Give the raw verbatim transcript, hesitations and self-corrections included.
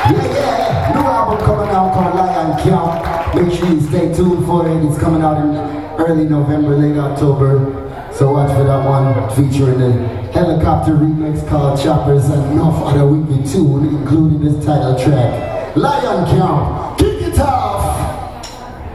Yeah, yeah, new album coming out called Lion Camp. Make sure you stay tuned for it. It's coming out in early November, late October. So watch for that one, featuring the Helicopter remix called Choppers and enough other wicked tune, including this title track, Lion Camp.